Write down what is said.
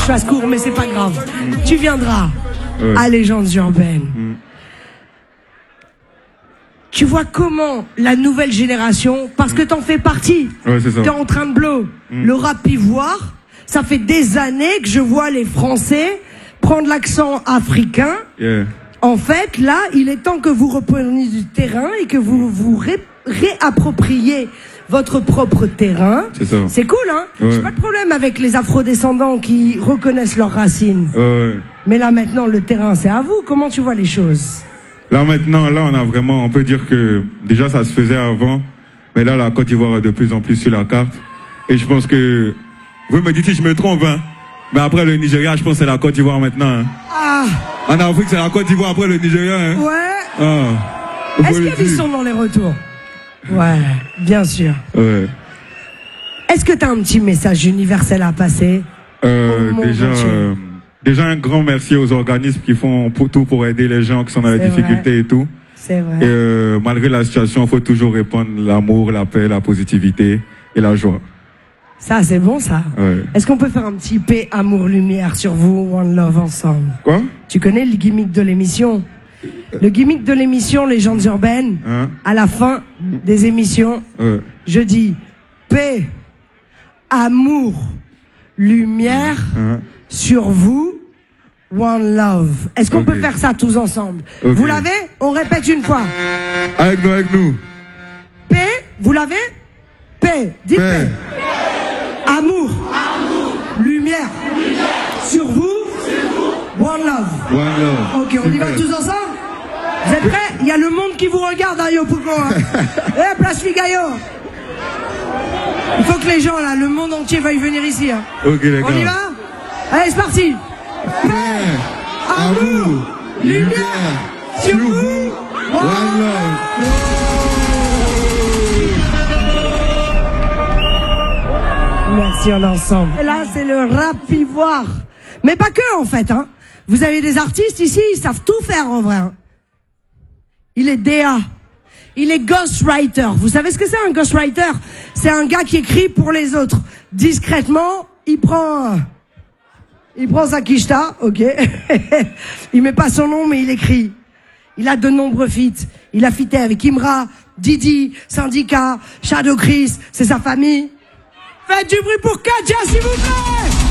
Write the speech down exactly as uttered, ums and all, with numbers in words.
je fasse court, mais c'est pas grave. Mm. Tu viendras ouais. à Légendes urbaines. Mm. Tu vois comment la nouvelle génération, parce que t'en fais partie, ouais, t'es en train de blow, mm. le rap ivoire, ça fait des années que je vois les Français prendre l'accent africain. Yeah. En fait, là, il est temps que vous repreniez du terrain et que vous vous ré réappropriez votre propre terrain. C'est ça. C'est cool, hein? Ouais. J'ai pas de problème avec les afrodescendants qui reconnaissent leurs racines. Ouais. Mais là, maintenant, le terrain, c'est à vous. Comment tu vois les choses? Là, maintenant, là, on a vraiment, on peut dire que déjà, ça se faisait avant. Mais là, la Côte d'Ivoire est de plus en plus sur la carte. Et je pense que, vous me dites si je me trompe, hein. Mais après le Nigeria, je pense que c'est la Côte d'Ivoire maintenant. Hein. Ah. En Afrique, c'est la Côte d'Ivoire après le Nigeria. Hein. Ouais. Ah. Est-ce qu'il y a du son dans les retours? Ouais, bien sûr. Ouais. Est-ce que tu as un petit message universel à passer? euh, Déjà, euh, déjà un grand merci aux organismes qui font pour tout pour aider les gens qui sont dans les difficultés vrai. et tout. C'est vrai. Et euh, malgré la situation, il faut toujours répandre l'amour, la paix, la positivité et la joie. Ça, c'est bon, ça. Ouais. Est-ce qu'on peut faire un petit paix, amour, lumière sur vous, One Love ensemble? Quoi? Tu connais le gimmick de l'émission? Le gimmick de l'émission Légendes urbaines, hein? À la fin des émissions, ouais. je dis paix, amour, lumière hein? sur vous, One Love. Est-ce qu'on okay. peut faire ça tous ensemble? okay. Vous l'avez? On répète une fois. Avec nous, avec nous. Paix, vous l'avez? Paix, dites paix. paix. Amour, amour, lumière, lumière, sur vous, sur vous, One Love. One Love. Ok, on y va tous ensemble? Vous êtes prêts? Il y a le monde qui vous regarde, hein, yo, Pouko. Hein. Eh, place Figayo. Il faut que les gens, là, le monde entier veuille venir ici. Hein. Ok, d'accord. On y va? Allez, c'est parti. Paix, amour, lumière, sur vous, One Love. Merci, on est ensemble. Et là, c'est le rap ivoire. Mais pas que, en fait. Hein. Vous avez des artistes ici, ils savent tout faire, en vrai. Hein. Il est D A. Il est ghostwriter. Vous savez ce que c'est, un ghostwriter? C'est un gars qui écrit pour les autres. Discrètement, il prend... Il prend sa quicheta, ok. Il met pas son nom, mais il écrit. Il a de nombreux feats. Il a fité avec Imra, Didi, Syndicat, Shadow Chris, c'est sa famille. Faites du bruit pour Kadja, s'il vous plaît!